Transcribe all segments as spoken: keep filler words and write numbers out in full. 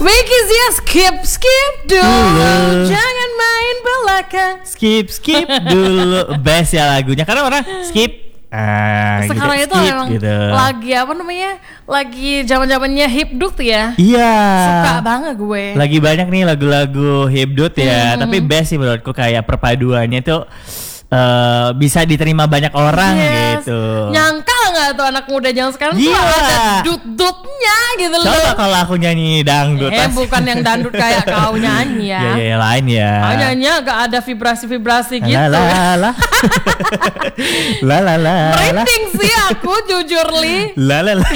Vicky Zia skip skip dulu, jangan main belakang. Skip skip dulu, best ya lagunya karena orang skip. Ah, sekarang gitu, itu skip, memang gitu. lagi apa namanya? Lagi zaman-zamannya hipdut ya. Iya. Suka banget gue. Lagi banyak nih lagu-lagu hipdut ya, Hmm. tapi best sih menurutku kayak perpaduannya tuh uh, bisa diterima banyak orang Yes. gitu. Nyangka nggak tuh anak muda zaman sekarang tuh Gila. ada dut-dutnya gitu loh. Coba kalau aku nyanyi dangdut. Eh pas- bukan yang dandut kayak kau nyanyi ya. Ya, ya, ya lain ya. Kau nyanyi agak ada vibrasi-vibrasi gitu. La la la. La la la. la. Merinding sih aku jujur Li. La la la.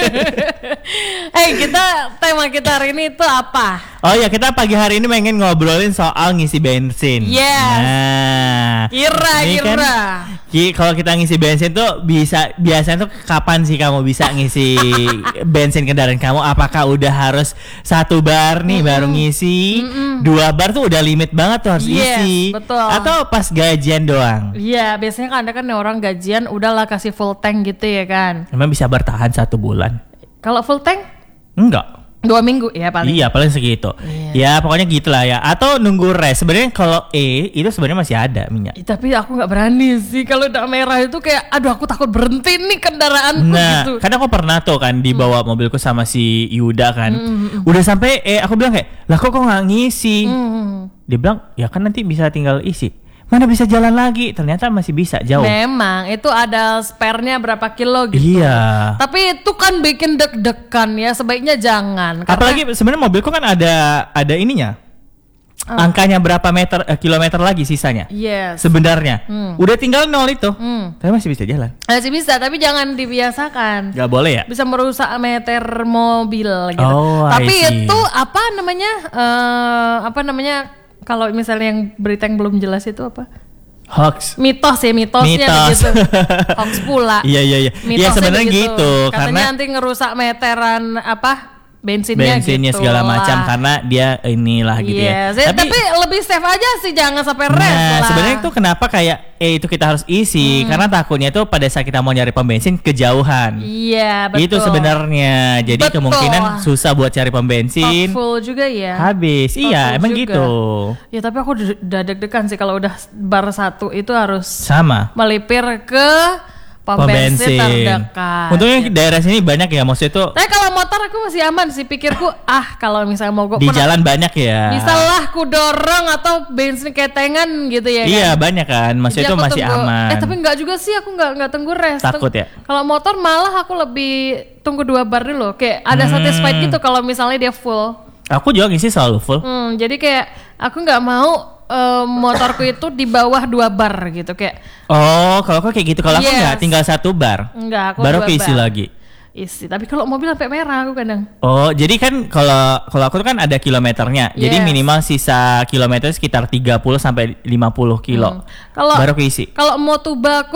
Eh kita tema kita hari ini itu apa? Oh ya, kita pagi hari ini pengen ngobrolin soal ngisi bensin. Yes. Nah, Kira ini kan, kira. Ki, kalau kita ngisi bensin tuh bisa biasanya tuh kapan sih kamu bisa ngisi bensin kendaraan kamu? Apakah udah harus satu bar nih baru ngisi? Dua bar tuh udah limit banget tuh harus Yes, isi. betul. Atau pas gajian doang? Iya biasanya kan ada kan orang gajian udahlah kasih full tank gitu ya kan. Emang bisa bertahan satu bulan? Kalau full tank Enggak. dua minggu ya paling. Iya paling segitu. Iya. Ya pokoknya gitulah ya. Atau nunggu res. Sebenarnya kalau E itu sebenarnya masih ada minyak. Ih, tapi aku nggak berani sih kalau udah merah itu kayak aduh aku takut berhenti nih kendaraanku Nah, gitu. karena aku pernah tuh kan dibawa mobilku sama si Yuda kan. Udah sampai eh aku bilang kayak, "Lah kok kok nggak ngisi?" Hmm. Dia bilang, "Ya kan nanti bisa tinggal isi." Mana bisa jalan lagi? Ternyata masih bisa jauh. Memang itu ada spare-nya berapa kilo gitu. Iya. Tapi itu kan bikin deg-degan ya, sebaiknya jangan. Karena Apalagi sebenarnya mobilku kan ada ada ininya. Ah. Angkanya berapa meter eh, kilometer lagi sisanya? yes. Sebenarnya. Hmm. Udah tinggal nol itu. Hmm. Tapi masih bisa jalan. Masih bisa, tapi jangan dibiasakan. Gak boleh ya? Bisa merusak meter mobil gitu. Oh, I tapi see. itu apa namanya? eh apa namanya? Kalau misalnya yang berita yang belum jelas itu apa? Hoax. Mitos ya, mitosnya Mitos. begitu. Hoax pula. Iya iya iya. Iya Mitosnya sebenarnya begitu. gitu Katanya karena nanti ngerusak meteran apa? Bensinnya, bensinnya gitu segala macam lah. karena dia inilah gitu ya. Yes. Tapi, tapi lebih safe aja sih, jangan sampai res nah, lah. sebenarnya itu kenapa kayak eh itu kita harus isi karena takutnya tuh pada saat kita mau nyari pom bensin kejauhan. Iya betul. Itu sebenarnya. Jadi Betul. kemungkinan susah buat cari pom bensin. Full juga ya. Habis. Full Iya, emang juga. gitu. Ya tapi aku udah udah deg-degan sih kalau udah bar satu itu harus Sama. melipir ke pom, Pom bensin, bensin. terdekat. Untungnya gitu. daerah sini banyak ya, maksudnya tuh Tapi kalau motor aku masih aman sih, pikirku ah kalau misalnya mogok di pun jalan banyak ya. bisa lah ku dorong atau bensin ketengan gitu ya Iya, kan. banyak kan. Maksudnya Jadi itu aku masih tunggu- aman. Eh tapi enggak juga sih, aku enggak enggak tunggu res. Takut Tung- ya? Kalau motor malah aku lebih tunggu dua bar dulu. Kayak ada Hmm. satisfied gitu kalau misalnya dia full. Aku juga ngisi selalu full. Hmm, jadi kayak aku nggak mau eh, motorku itu di bawah dua bar gitu kayak. Oh, kalau aku kayak gitu. Kalau aku Yes. nggak, tinggal satu bar. Enggak, aku Baru dua keisi bar. lagi. Isi. Tapi kalau mobil sampai merah aku kadang. Oh, jadi kan kalau kalau aku tuh kan ada kilometernya. Yes. Jadi minimal sisa kilometer sekitar tiga puluh sampai lima puluh kilo. Hmm. Kalau Baru keisi. Kalau Motuba aku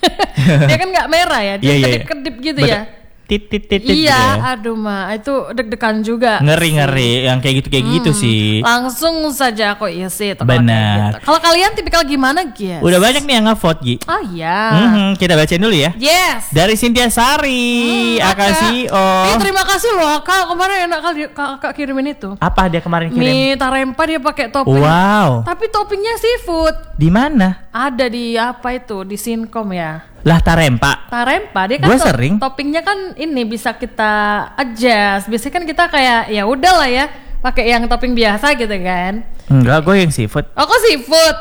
dia kan nggak merah ya, dia Iya, iya, iya. kedip-kedip gitu Betul. ya. Tit tit tit tit Iya, gitu ya. aduh mah itu deg-degan juga. Ngeri-ngeri yang kayak gitu kayak gitu sih. Langsung saja kok iya sih. itu kalau Benar. kayak gitu. Kalau kalian tipikal gimana, Gies? Udah banyak nih yang nge-vote, Gi. Oh iya. Mhm, kita bacain dulu ya. Yes. Dari Cynthia Sari, Hmm, Akasio. Eh, terima kasih loh Kak, kemarin enak kali Kakak kirimin itu. Apa dia kemarin kirim? Mie tarempa dia pakai topping. Wow. Tapi toppingnya seafood. Di mana? Ada di apa itu? Di Sinkom ya. Lah Tarempa. Tarempa dia kan Gua to- sering. toppingnya kan ini bisa kita adjust. Biasanya kan kita kayak ya udahlah ya pakai yang topping biasa gitu kan. Enggak, gue yang seafood. Oh kok seafood?